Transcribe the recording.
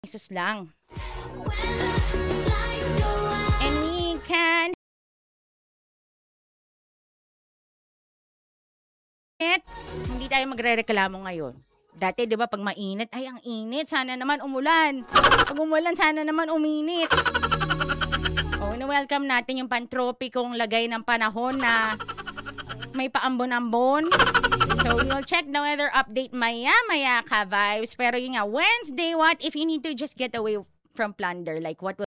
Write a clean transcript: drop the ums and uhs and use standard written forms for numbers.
pesos lang. And we can hindi tayo magrereklamo ngayon. Dati, di ba, pag mainit, ay, ang init, sana naman umulan. Pag umulan, sana naman uminit. Na-welcome natin yung pantropikong lagay ng panahon na may paambon-ambon. So, we'll check the weather update maya-maya ka vibes. Pero yun nga, Wednesday, what if you need to just get away from plunder? Like, what will